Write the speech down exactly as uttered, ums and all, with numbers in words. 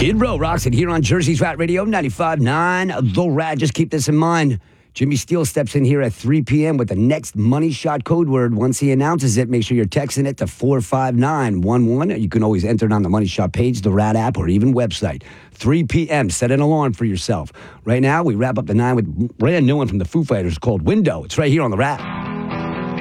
Skid Row rocks it here on Jersey's Rat Radio, ninety-five point nine The Rat. Just keep this in mind. Jimmy Steele steps in here at three p.m. with the next Money Shot code word. Once he announces it, make sure you're texting it to four five nine one one. You can always enter it on the Money Shot page, the Rat app, or even website. three p.m. Set an alarm for yourself. Right now, we wrap up the nine with a brand new one from the Foo Fighters called Window. It's right here on the Rat.